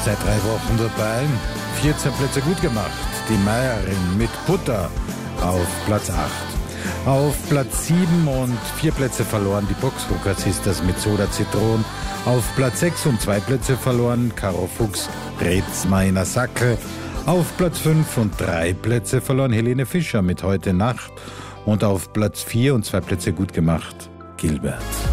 Seit 3 Wochen dabei. 14 Plätze gut gemacht. Die Meierin mit Butter auf Platz 8. Auf Platz 7 und 4 Plätze verloren die Boxhooker Sisters mit Soda Zitron. Auf Platz 6 und 2 Plätze verloren Karo Fuchs, Red's meiner Sackel. Auf Platz 5 und 3 Plätze verloren Helene Fischer mit Heute Nacht. Und auf Platz 4 und 2 Plätze gut gemacht Gilbert.